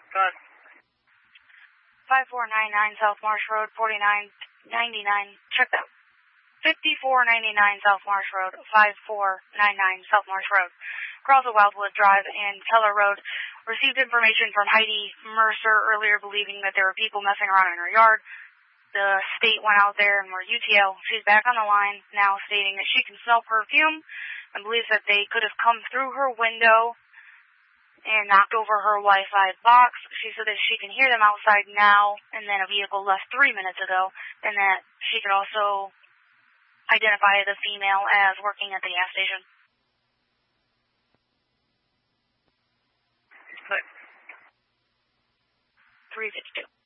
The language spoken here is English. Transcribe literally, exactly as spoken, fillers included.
Go ahead. five four nine nine South Marsh Road, forty-nine ninety-nine. Check that. fifty-four ninety-nine South Marsh Road, five four nine nine South Marsh Road. Across the Wildwood Drive and Teller Road. Received information from Heidi Mercer earlier believing that there were people messing around in her yard. The state went out there and were U T L. She's back on the line now stating that she can smell perfume and believes that they could have come through her window and knocked over her Wi-Fi box. She said that she can hear them outside now, and then a vehicle left three minutes ago, and that she could also identify the female as working at the gas station. Click. three fifty-two.